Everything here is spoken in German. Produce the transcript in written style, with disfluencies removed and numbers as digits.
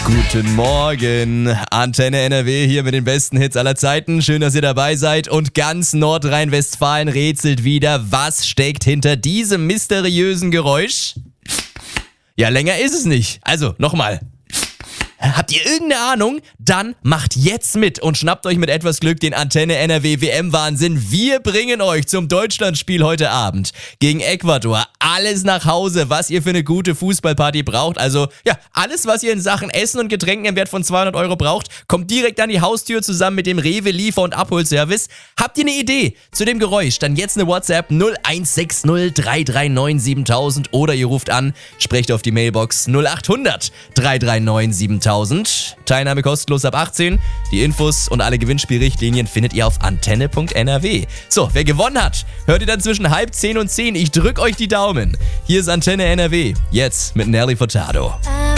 Guten Morgen, Antenne NRW hier mit den besten Hits aller Zeiten. Schön, dass ihr dabei seid und ganz Nordrhein-Westfalen rätselt wieder, was steckt hinter diesem mysteriösen Geräusch? Ja, länger ist es nicht. Also, nochmal. Habt ihr irgendeine Ahnung? Dann macht jetzt mit und schnappt euch mit etwas Glück den Antenne NRW WM-Wahnsinn. Wir bringen euch zum Deutschlandspiel heute Abend gegen Ecuador alles nach Hause, was ihr für eine gute Fußballparty braucht. Also, ja, alles, was ihr in Sachen Essen und Getränken im Wert von 200 € braucht, kommt direkt an die Haustür zusammen mit dem Rewe Liefer- und Abholservice. Habt ihr eine Idee zu dem Geräusch? Dann jetzt eine WhatsApp 0160 339 7000 oder ihr ruft an, sprecht auf die Mailbox 0800 339 7000. Teilnahme kostenlos ab 18. Die Infos und alle Gewinnspielrichtlinien findet ihr auf antenne.nrw. So, wer gewonnen hat, hört ihr dann zwischen 9:30 und 10. Ich drück euch die Daumen. Hier ist Antenne NRW. Jetzt mit Nelly Furtado.